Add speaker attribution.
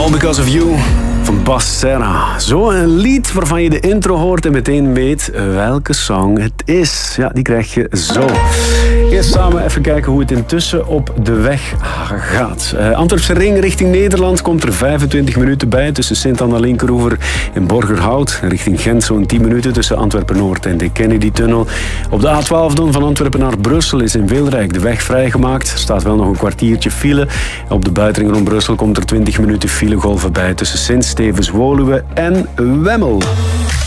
Speaker 1: All Because of You van Bas Serra. Zo een lied waarvan je de intro hoort en meteen weet welke song het is. Ja, die krijg je zo. Eerst samen even kijken hoe het intussen op de weg gaat. Antwerpse ring richting Nederland komt er 25 minuten bij tussen Sint-Anna-Linkeroever en Borgerhout. Richting Gent zo'n 10 minuten tussen Antwerpen-Noord en de Kennedy-tunnel. Op de A12 dan van Antwerpen naar Brussel is in Wilrijk de weg vrijgemaakt. Er staat wel nog een kwartiertje file. Op de buitenring rond Brussel komt er 20 minuten filegolven bij tussen Sint-Stevens-Woluwe en Wemmel.